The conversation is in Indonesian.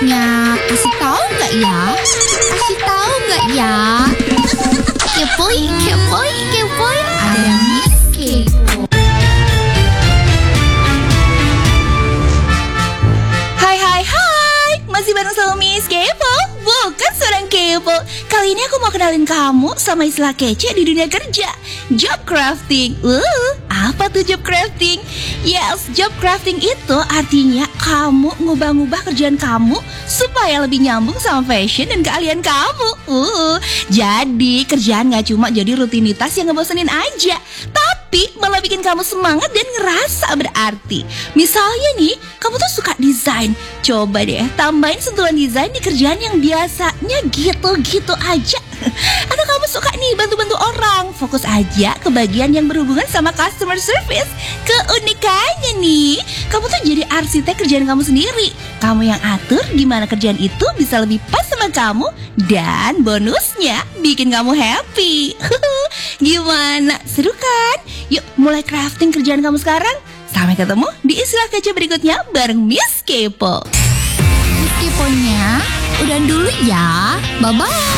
berikutnya. Kasih tahu nggak ya? Kasih tahu nggak ya? Kepoin, kepoin, kepoin. Ada Miss Kepo. Hai, masih bareng sama Miss Kepo. Bukan seorang kepo. Kali ini aku mau kenalin kamu sama istilah kece di dunia kerja, job crafting. Apa tuh job crafting? Yes, job crafting itu artinya kamu ngubah-ngubah kerjaan kamu supaya lebih nyambung sama fashion dan keahlian kamu. Jadi kerjaan gak cuma jadi rutinitas yang ngebosenin aja, tapi malah bikin kamu semangat dan ngerasa berarti. Misalnya nih, kamu tuh suka desain. Coba deh tambahin sentuhan desain di kerjaan yang biasanya gitu-gitu aja. Atau kamu suka nih bantu-bantu orang, fokus aja ke bagian yang berhubungan sama customer service. Keunikannya nih, kamu tuh jadi arsitek kerjaan kamu sendiri. Kamu yang atur gimana kerjaan itu bisa lebih pas sama kamu. Dan bonusnya bikin kamu happy. Gimana? Seru kan? Yuk mulai crafting kerjaan kamu sekarang. Sampai ketemu di istilah kece berikutnya bareng Miss Kepo. Miss Keponya, udah dulu ya. Bye-bye.